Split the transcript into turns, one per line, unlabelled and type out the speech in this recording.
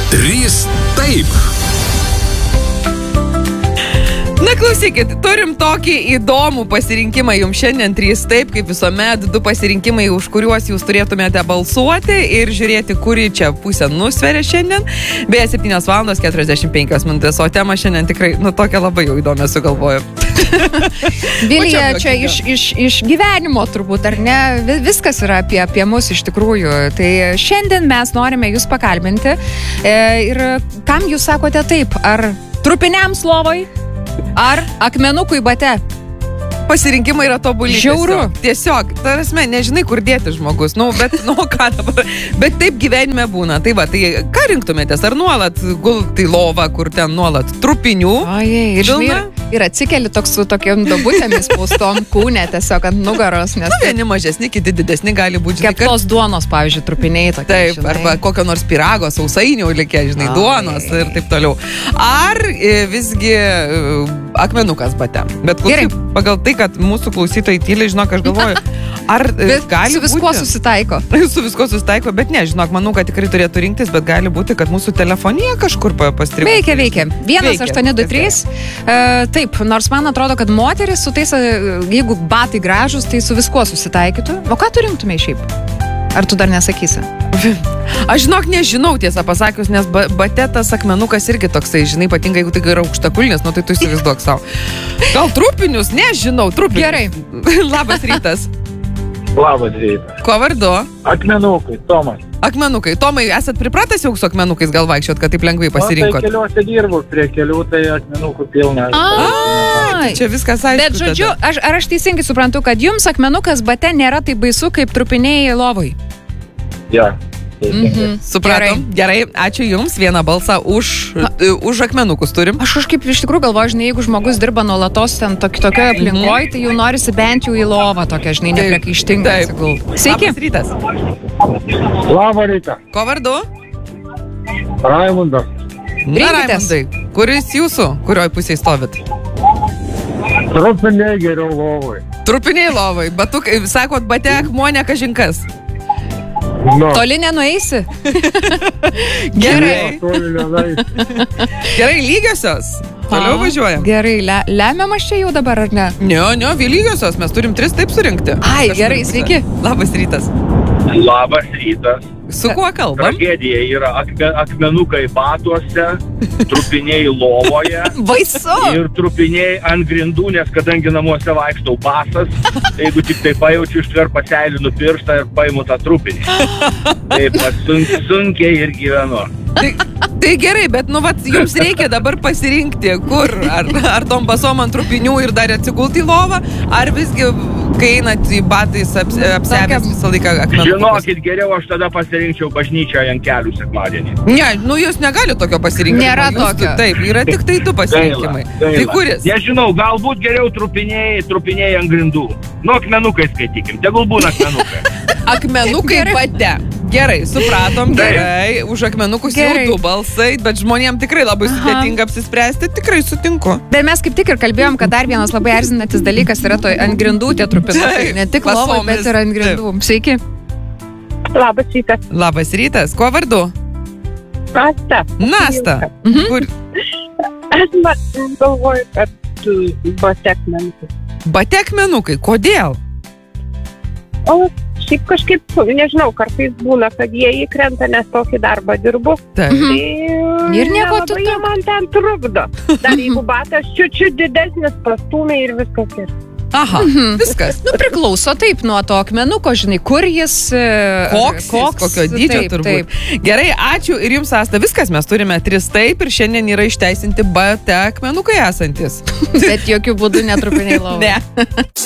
3 taip.
Na klausykit, turim tokį įdomų pasirinkimą jums šiandien 3 taip, kaip visuomet, 2 pasirinkimai, už kuriuos jūs turėtumėte balsuoti ir žiūrėti, kuri čia pusę nusveria šiandien. Beje, 7:45, o tema šiandien tikrai, tokia labai jau įdomi sugalvoju.
Vilija, čia iš gyvenimo turbūt, ar ne? Viskas yra apie mus iš tikrųjų. Tai šiandien mes norime jūs pakalbinti. Ir kam jūs sakote taip? Ar trupiniams lovoj? Ar akmenukui bate?
Pasirinkimai yra tobuli.
Žiauru.
Tiesiog, tarasme, nežinai, kur dėti žmogus. Ką dabar? Bet taip gyvenime būna. Tai ką rinktumėtės? Ar nuolat gulti lovą, kur ten nuolat trupinių?
Ir atsikeli su tokiam dobutėmis spaustom kūne, tiesiog ant nugaros.
Vieni mažesni, kiti didesni gali būti.
Keptos duonos, pavyzdžiui, trupiniai tokie.
Taip, arba kokio nors pyrago, sausainių likė, duonos ir taip toliau. Ar visgi akmenukas bate? Bet pagal tai, kad mūsų klausytojai tyliai, žinok, aš galvoju, ar gali
su viskuo susitaiko.
Su viskuo susitaiko, bet ne, žinok, manau, kad tikrai turėtų rinktis, bet gali būti, kad mūsų telefonija kažkur pastrigo.
Veikia. 1823. Taip, nors man atrodo, kad moteris su tais, jeigu batai gražus, tai su viskuo susitaikytų. O ką tu rinktumai šiaip? Ar tu dar nesakysi?
Aš, žinok, nežinau, tiesą pasakius, nes bate tas akmenukas irgi toksai, žinai, ypatingai, jeigu tai yra aukštakulnis, tai tu įsivaizduok savo. Gal trupinius? Nežinau, trupinius.
Gerai.
Labas rytas.
Labas rytas.
Kuo vardu?
Akmenukai, Tomas.
Akmenukai. Tomai, esat pripratęs jau su akmenukais gal vaikščiot, kad taip lengvai pasirinkot?
Tai keliuose dirbu, prie kelių, tai akmenukų pilna.
Čia viskas aišku.
Bet žodžiu, ar aš teisingai suprantu, kad jums akmenukas bate nėra taip baisu, kaip trupiniai lovoj?
Ja.
Supratom. Gerai, ačiū jums. Vieną balsą už akmenukus turim.
Aš kažkaip iš tikrųjų galvoju, žinai, jeigu žmogus dirba nuolatos ten tokioje aplinkoje, tai jau norisi bent jau į lovą tokią, žinai, nepriekaištingą atsigulti. Sveiki.
Labas rytas.
Labą rytą.
Ko vardu?
Raimundas.
Raimundai, kuris jūsų? Kurioj pusėje stovit?
Trupiniai geriau lovoj.
Trupiniai lovoj. Batukai, sakot, bate akmonė kažinkas.
Toli nenueisi?
Gerai. Gerai, lygiosios. Toliau važiuojam.
Gerai, lemiamas čia jau dabar, ar ne?
Ne, lygiosios. Mes turim 3 taip surinkti.
Ai, gerai, sveiki.
Labas rytas.
Labas rytas.
Su kuo kalbam?
Tragedija yra akmenukai batuose, trupiniai lovoje.
Baisu.
Ir trupiniai ant grindų, nes kadangi namuose vaikštau basas, jeigu tik tai pajaučiu, ištvert paseilinu pirštą ir paimu tą trupinį. Taip, sunkiai ir gyvenu.
Tai gerai, bet jums reikia dabar pasirinkti, kur, ar tom basom ant trupinių ir dar atsigulti į lovą, ar visgi, kai einat į batais apsevęs visą laiką akmenukus.
Žinokit, geriau aš tada pasirinkčiau bažnyčią ant kelių sekmadienį.
Ne, jūs negali tokio pasirinkti.
Nėra tokio.
Taip, yra tik tai 2 pasirinkimai. Tai kuris?
Nežinau, galbūt geriau trupiniai ant grindų. Akmenukai skaitykim, tegul būna akmenukai.
Akmenukai bate. Gerai, supratom, gerai. Už akmenukus jau 2 balsai, bet žmonėm tikrai labai sudėtinga apsispręsti, tikrai sutinku.
Bet mes kaip tik ir kalbėjom, kad dar vienas labai erzinantis dalykas yra ant grindų tie trupinukai. Ne tik lovoj, bet ir ant grindų. Sveiki.
Labas rytas.
Labas rytas. Kuo vardu? Nasta. Kur?
Aš galvoju, kad bate akmenukai.
Bate akmenukai. Kodėl?
O šiaip kažkaip, nežinau, kartais būna, kad jie įkrenta, nes tokį darbą dirbu.
Tai
ir nieko tu
jie man ten trukdo. Dar jeigu batas čiut didesnis, pastūmė ir viskas ir.
Aha, viskas.
Priklauso taip nuo to akmenuko, žinai, kur jis,
koks kokio dydžio turbūt. Gerai, ačiū ir jums, Asta. Viskas, mes turime 3 taip ir šiandien yra išteisinti bate akmenukai esantis.
Bet jokių būdų netrupiniai lovai.
Ne.